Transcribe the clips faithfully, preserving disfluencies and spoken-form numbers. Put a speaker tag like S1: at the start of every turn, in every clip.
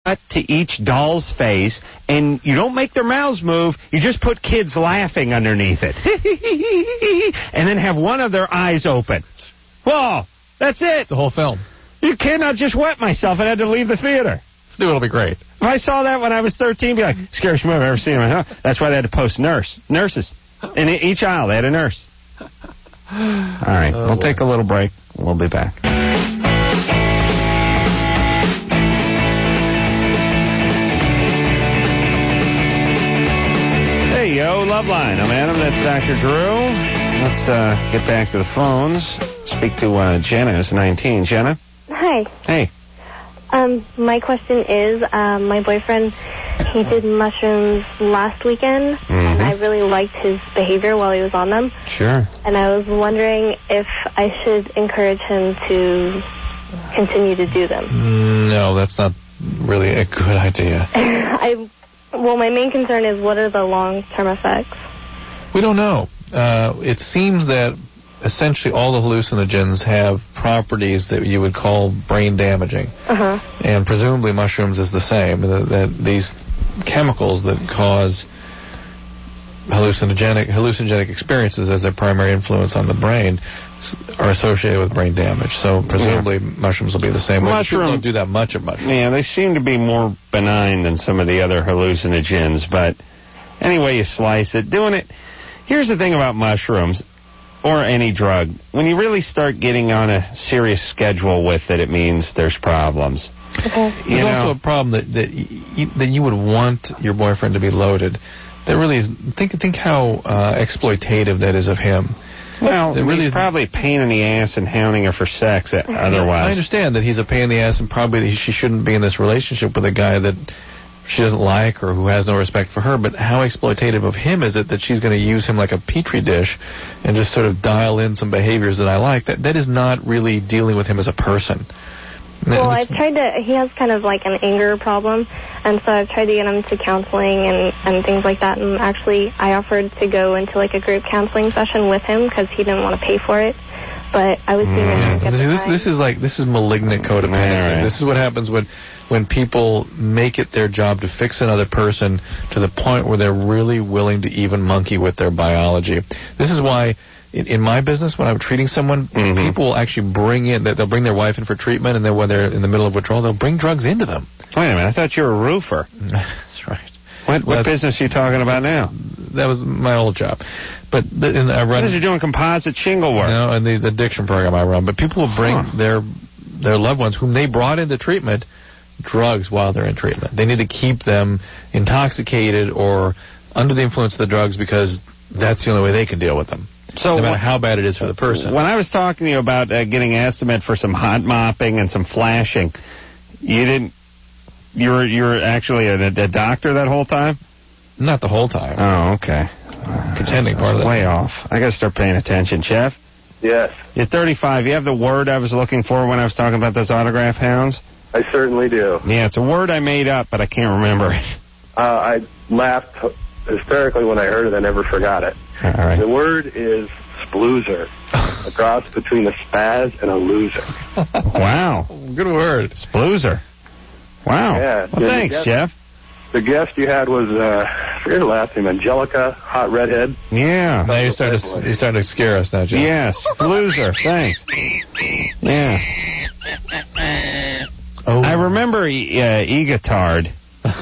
S1: to each doll's face, and you don't make their mouths move. You just put kids laughing underneath it. And then have one of their eyes open. Whoa, that's it.
S2: The whole film.
S1: You cannot just wet myself and had to leave the theater.
S2: It'll be great.
S1: If I saw that when I was thirteen, be like, scariest movie I've ever seen. Huh? That's why they had to post nurse. Nurses. In each aisle, they had a nurse. All right, oh, we'll boy. take a little break. We'll be back. Hey, yo, Loveline. I'm Adam. That's Doctor Drew. Let's uh, get back to the phones. Speak to uh, Jenna, who's nineteen. Jenna?
S3: Hi.
S1: Hey.
S3: Um, my question is, um, my boyfriend, he did mushrooms last weekend, mm-hmm. and I really liked his behavior while he was on them.
S1: Sure.
S3: And I was wondering if I should encourage him to continue to do them.
S2: No, that's not really a good idea.
S3: I, well, my main concern is what are the long-term effects?
S2: We don't know. Uh, it seems that essentially all the hallucinogens have properties that you would call brain damaging.
S3: Uh-huh.
S2: And presumably mushrooms is the same, that, that these chemicals that cause hallucinogenic hallucinogenic experiences as their primary influence on the brain are associated with brain damage. So presumably yeah. mushrooms will be the same.
S1: Mushroom,
S2: People don't do that much of mushrooms.
S1: Yeah, they seem to be more benign than some of the other hallucinogens, but any way you slice it, doing it... Here's the thing about mushrooms, or any drug. When you really start getting on a serious schedule with it, it means there's problems.
S3: Okay.
S2: There's you know, also a problem that that you, that you would want your boyfriend to be loaded. That really is. Think think how uh, exploitative that is of him.
S1: Well,
S2: it really
S1: he's
S2: is,
S1: probably a pain in the ass and hounding her for sex. Otherwise,
S2: I understand that he's a pain in the ass, and probably she shouldn't be in this relationship with a guy that she doesn't like or who has no respect for her, but how exploitative of him is it that she's going to use him like a petri dish and just sort of dial in some behaviors that I like? That that is not really dealing with him as a person.
S3: Well, I've tried to, he has kind of like an anger problem, and so I've tried to get him to counseling and, and things like that, and actually I offered to go into like a group counseling session with him because he didn't want to pay for it, but I was seeing
S2: mm.
S3: him at the
S2: this,
S3: time.
S2: This is like, this is malignant codependency. Right. This is what happens when when people make it their job to fix another person to the point where they're really willing to even monkey with their biology. This is why in, in my business, when I'm treating someone, mm-hmm. people will actually bring in, they'll bring their wife in for treatment, and then when they're in the middle of withdrawal, they'll bring drugs into them.
S1: Wait a minute, I thought you were a roofer.
S2: That's right.
S1: What, what business are you talking about now?
S2: That was my old job. But and I run.
S1: What is you doing composite shingle work?
S2: You know, and the, the addiction program I run. But people will bring huh. their their loved ones whom they brought into treatment drugs while they're in treatment. They need to keep them intoxicated or under the influence of the drugs because that's the only way they can deal with them. So no matter how bad it is for the person.
S1: When I was talking to you about uh, getting an estimate for some hot mopping and some flashing, you didn't. You were you were actually a, a doctor that whole time?
S2: Not the whole time.
S1: Oh, okay.
S2: Pretending part of that.
S1: Way off. I got to start paying attention, Jeff.
S4: Yes.
S1: You're thirty-five. You have the word I was looking for when I was talking about those autograph hounds?
S4: I certainly do.
S1: Yeah, it's a word I made up, but I can't remember it.
S4: Uh, I laughed hysterically when I heard it. I never forgot it.
S1: All right.
S4: The word is sploozer, a cross between a spaz and a loser.
S1: Wow.
S2: Good word.
S1: Sploozer. Wow.
S4: Yeah.
S1: Well, thanks,
S4: guest,
S1: Jeff.
S4: The guest you had was, uh, I forget her last name, Angelica, hot redhead.
S1: Yeah.
S2: Now you're starting to, you're starting to scare us now, Jeff.
S1: Yes. Sploozer. Thanks. Yeah. Oh. I remember uh, E-Gotard.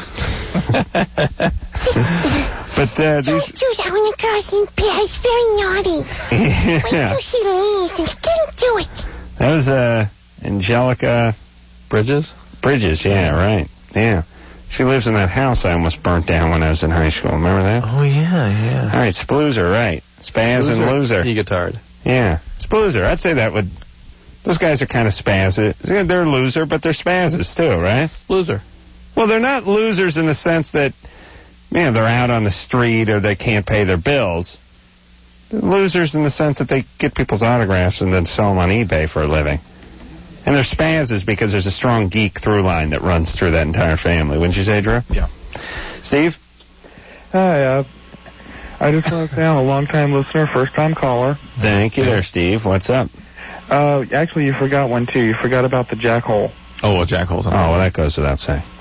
S1: But uh, these...
S5: Don't do that when the girl's in bed. It's very naughty.
S1: Yeah.
S5: Wait till she leaves and don't do it.
S1: That was uh, Angelica...
S2: Bridges?
S1: Bridges, yeah, right. Yeah. She lives in that house I almost burnt down when I was in high school. Remember that?
S2: Oh, yeah, yeah.
S1: All right, Sploozer, right. Spaz Sploozer, and loser.
S2: E-Gotard.
S1: Yeah. Sploozer. I'd say that would... Those guys are kind of spazzes. They're a loser, but they're spazzes too, right?
S2: Loser.
S1: Well, they're not losers in the sense that, man, they're out on the street or they can't pay their bills. They're losers in the sense that they get people's autographs and then sell them on eBay for a living. And they're spazzes because there's a strong geek through line that runs through that entire family. Wouldn't you say, Drew?
S2: Yeah.
S1: Steve?
S6: Hi, uh, I just want to say I'm a long-time listener, first-time caller.
S1: Thank you there, Steve. What's up?
S6: Uh, actually, you forgot one, too. You forgot about the jackhole.
S2: Oh, well, jackhole's on.
S1: Oh, well, that goes without saying.